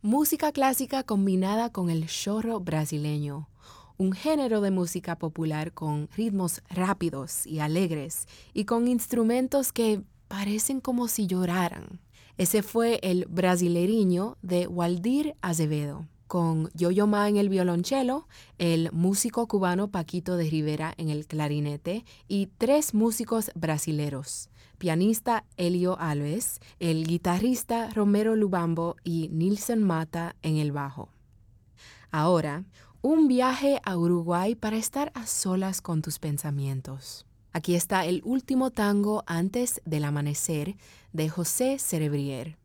Música clásica combinada con el chorro brasileño, un género de música popular con ritmos rápidos y alegres y con instrumentos que parecen como si lloraran. Ese fue el Brasileirinho de Waldir Azevedo, con Yo-Yo Ma en el violonchelo, el músico cubano Paquito de Rivera en el clarinete y tres músicos brasileros: pianista Elio Alves, el guitarrista Romero Lubambo y Nilson Mata en el bajo. Ahora, un viaje a Uruguay para estar a solas con tus pensamientos. Aquí está el último tango antes del amanecer de José Cerebrier.